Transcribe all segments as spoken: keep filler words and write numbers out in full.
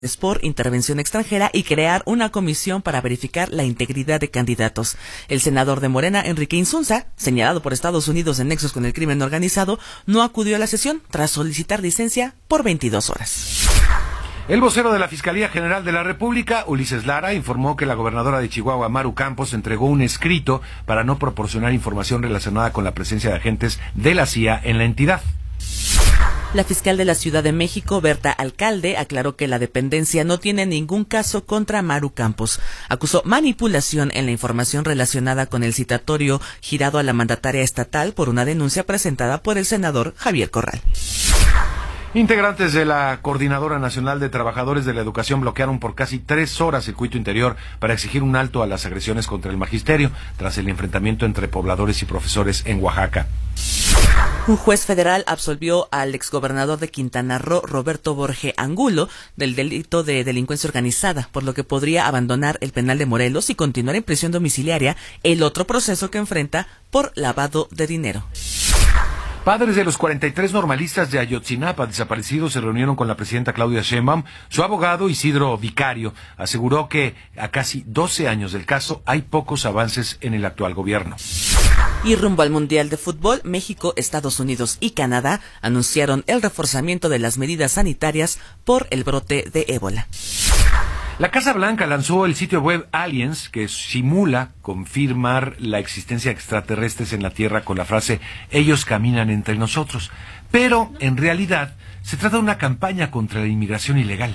por intervención extranjera y crear una comisión para verificar la integridad de candidatos. El senador de Morena, Enrique Insunza, señalado por Estados Unidos en nexos con el crimen organizado, no acudió a la sesión tras solicitar licencia por veintidós horas. El vocero de la Fiscalía General de la República, Ulises Lara, informó que la gobernadora de Chihuahua, Maru Campos, entregó un escrito para no proporcionar información relacionada con la presencia de agentes de la C I A en la entidad. La fiscal de la Ciudad de México, Berta Alcalde, aclaró que la dependencia no tiene ningún caso contra Maru Campos. Acusó manipulación en la información relacionada con el citatorio girado a la mandataria estatal por una denuncia presentada por el senador Javier Corral. Integrantes de la Coordinadora Nacional de Trabajadores de la Educación bloquearon por casi tres horas Circuito Interior para exigir un alto a las agresiones contra el magisterio tras el enfrentamiento entre pobladores y profesores en Oaxaca. Un juez federal absolvió al exgobernador de Quintana Roo, Roberto Borge Angulo, del delito de delincuencia organizada, por lo que podría abandonar el penal de Morelos y continuar en prisión domiciliaria, el otro proceso que enfrenta por lavado de dinero. Padres de los cuarenta y tres normalistas de Ayotzinapa desaparecidos se reunieron con la presidenta Claudia Sheinbaum. Su abogado, Isidro Vicario, aseguró que a casi doce años del caso hay pocos avances en el actual gobierno. Y rumbo al Mundial de Fútbol, México, Estados Unidos y Canadá anunciaron el reforzamiento de las medidas sanitarias por el brote de ébola. La Casa Blanca lanzó el sitio web Aliens, que simula confirmar la existencia de extraterrestres en la Tierra con la frase "ellos caminan entre nosotros", pero en realidad se trata de una campaña contra la inmigración ilegal.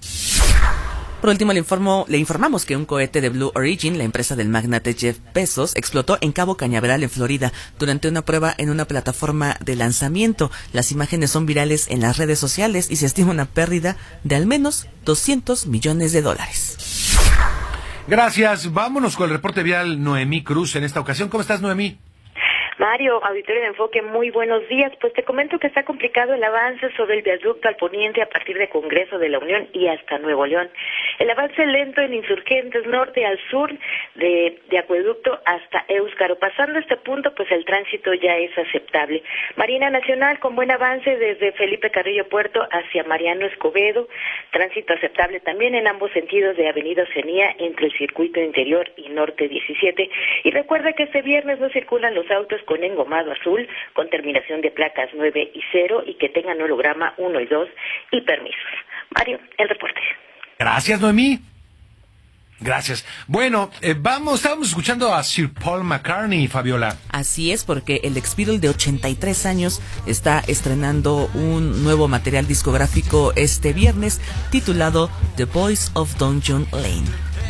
Por último, le, informo, le informamos que un cohete de Blue Origin, la empresa del magnate Jeff Bezos, explotó en Cabo Cañaveral, en Florida, durante una prueba en una plataforma de lanzamiento. Las imágenes son virales en las redes sociales y se estima una pérdida de al menos doscientos millones de dólares. Gracias. Vámonos con el reporte vial Noemí Cruz en esta ocasión. ¿Cómo estás, Noemí? Mario, auditorio de Enfoque, muy buenos días. Pues te comento que está complicado el avance sobre el viaducto al poniente a partir de Congreso de la Unión y hasta Nuevo León. El avance lento en Insurgentes norte al sur de, de Acueducto hasta Éuskaro. Pasando este punto, pues el tránsito ya es aceptable. Marina Nacional con buen avance desde Felipe Carrillo Puerto hacia Mariano Escobedo. Tránsito aceptable también en ambos sentidos de Avenida Oceanía entre el Circuito Interior y Norte diecisiete. Y recuerda que este viernes no circulan los autos con engomado azul, con terminación de placas nueve y cero y que tengan holograma uno y dos y permisos. Mario, el reporte. Gracias, Noemí. Gracias. Bueno, eh, vamos, estábamos escuchando a Sir Paul McCartney, Fabiola. Así es, porque el ex Beatle de ochenta y tres años está estrenando un nuevo material discográfico este viernes titulado The Boys of Dungeon Lane.